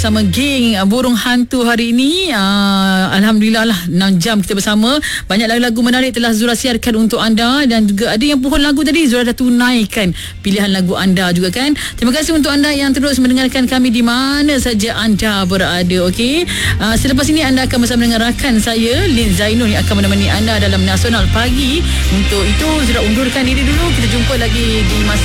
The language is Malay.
sama geng Burung Hantu hari ini. Alhamdulillah lah 6 jam kita bersama. Banyak lagu-lagu menarik telah Zura siarkan untuk anda, dan juga ada yang pohon lagu tadi Zura dah tunaikan pilihan lagu anda juga kan. Terima kasih untuk anda yang terus mendengarkan kami di mana saja anda berada. Okey, selepas ini anda akan bersama dengan rakan saya Lin Zainul yang akan menemani anda dalam Nasional Pagi. Untuk itu Zura undurkan diri dulu. Kita jumpa lagi di masa